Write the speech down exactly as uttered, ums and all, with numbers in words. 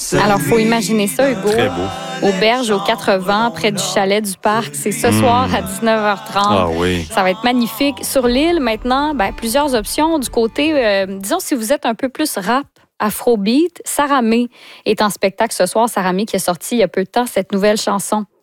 Alors, faut imaginer ça, Hugo. Très beau. Auberge aux quatre-vents, près du chalet du parc. C'est ce mmh. soir à dix-neuf heures trente. Ah oui. Ça va être magnifique. Sur l'île, maintenant, ben, plusieurs options du côté, euh, disons, si vous êtes un peu plus rap, afrobeat, Saramé est en spectacle ce soir. Saramé qui a sorti il y a peu de temps cette nouvelle chanson.